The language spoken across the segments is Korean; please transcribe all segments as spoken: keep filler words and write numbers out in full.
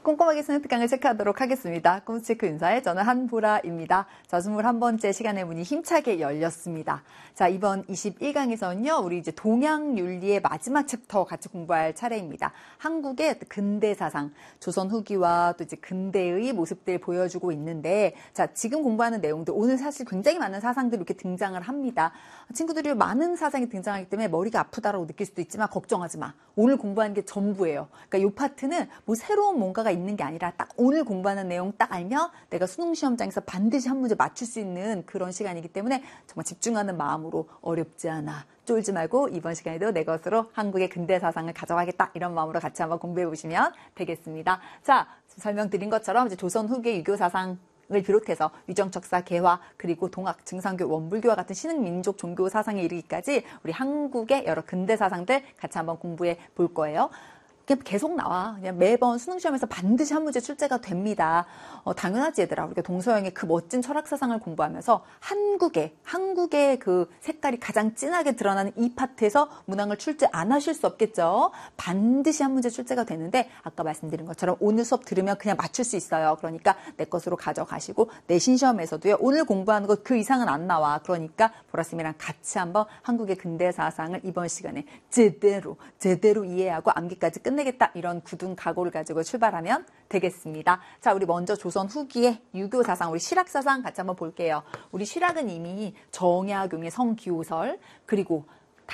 꼼꼼하게 수능 특강을 체크하도록 하겠습니다. 꿈체크 인사의 저는 한보라입니다. 자, 이십일 번째 시간의 문이 힘차게 열렸습니다. 자, 이번 이십일 강에서는요, 우리 이제 동양윤리의 마지막 챕터 같이 공부할 차례입니다. 한국의 근대 사상, 조선 후기와 또 이제 근대의 모습들 보여주고 있는데, 자, 지금 공부하는 내용들, 오늘 사실 굉장히 많은 사상들이 이렇게 등장을 합니다. 친구들이 많은 사상이 등장하기 때문에 머리가 아프다라고 느낄 수도 있지만 걱정하지 마. 오늘 공부하는 게 전부예요. 그러니까 이 파트는 뭐 새로운 뭔가가 있는 게 아니라 딱 오늘 공부하는 내용 딱 알면 내가 수능 시험장에서 반드시 한 문제 맞출 수 있는 그런 시간이기 때문에 정말 집중하는 마음으로 어렵지 않아. 쫄지 말고 이번 시간에도 내 것으로 한국의 근대 사상을 가져가겠다. 이런 마음으로 같이 한번 공부해 보시면 되겠습니다. 자, 설명드린 것처럼 이제 조선 후기 유교 사상 을 비롯해서 위정척사, 개화, 그리고 동학, 증상교, 원불교와 같은 신흥민족 종교 사상에 이르기까지 우리 한국의 여러 근대 사상들 같이 한번 공부해 볼 거예요. 계속 나와. 그냥 매번 수능시험에서 반드시 한 문제 출제가 됩니다. 어, 당연하지 얘들아. 우리가 동서양의 그 멋진 철학사상을 공부하면서 한국의, 한국의 그 색깔이 가장 진하게 드러나는 이 파트에서 문항을 출제 안 하실 수 없겠죠. 반드시 한 문제 출제가 되는데 아까 말씀드린 것처럼 오늘 수업 들으면 그냥 맞출 수 있어요. 그러니까 내 것으로 가져가시고 내신 시험에서도요. 오늘 공부하는 것 그 이상은 안 나와. 그러니까 보라쌤이랑 같이 한번 한국의 근대 사상을 이번 시간에 제대로, 제대로 이해하고 암기까지 끝내 겠다 이런 굳은 각오를 가지고 출발하면 되겠습니다. 자, 우리 먼저 조선 후기의 유교 사상, 우리 실학 사상 같이 한번 볼게요. 우리 실학은 이미 정약용의 성기호설 그리고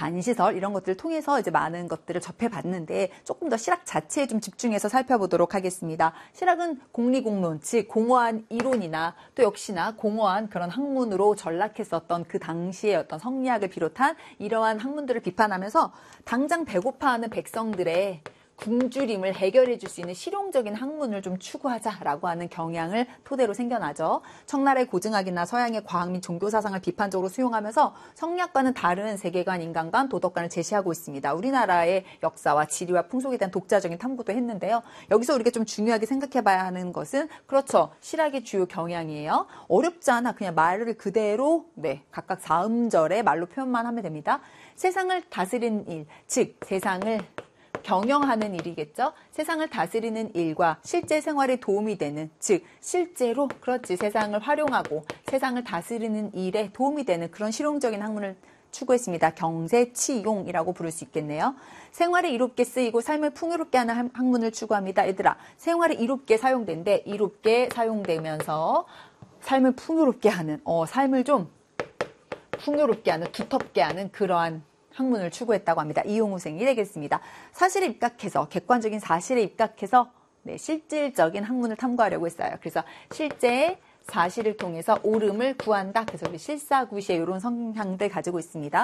단시설 이런 것들을 통해서 이제 많은 것들을 접해봤는데 조금 더 실학 자체에 좀 집중해서 살펴보도록 하겠습니다. 실학은 공리공론, 즉 공허한 이론이나 또 역시나 공허한 그런 학문으로 전락했었던 그 당시의 어떤 성리학을 비롯한 이러한 학문들을 비판하면서 당장 배고파하는 백성들의 굶주림을 해결해 줄 수 있는 실용적인 학문을 좀 추구하자라고 하는 경향을 토대로 생겨나죠. 청나라의 고증학이나 서양의 과학 및 종교 사상을 비판적으로 수용하면서 성리학과는 다른 세계관, 인간관, 도덕관을 제시하고 있습니다. 우리나라의 역사와 지리와 풍속에 대한 독자적인 탐구도 했는데요. 여기서 우리가 좀 중요하게 생각해 봐야 하는 것은 그렇죠. 실학의 주요 경향이에요. 어렵지 않아. 그냥 말을 그대로 네, 각각 사음절에 말로 표현만 하면 됩니다. 세상을 다스리는 일, 즉 세상을 경영하는 일이겠죠. 세상을 다스리는 일과 실제 생활에 도움이 되는, 즉 실제로 그렇지 세상을 활용하고 세상을 다스리는 일에 도움이 되는 그런 실용적인 학문을 추구했습니다. 경세치용이라고 부를 수 있겠네요. 생활에 이롭게 쓰이고 삶을 풍요롭게 하는 학문을 추구합니다. 얘들아, 생활에 이롭게 사용된대. 이롭게 사용되면서 삶을 풍요롭게 하는, 어, 삶을 좀 풍요롭게 하는, 두텁게 하는 그러한 학문을 추구했다고 합니다. 이용우생이 되겠습니다. 사실에 입각해서, 객관적인 사실에 입각해서 네, 실질적인 학문을 탐구하려고 했어요. 그래서 실제 사실을 통해서 옳음을 구한다. 그래서 우리 실사구시에 이런 성향들 가지고 있습니다.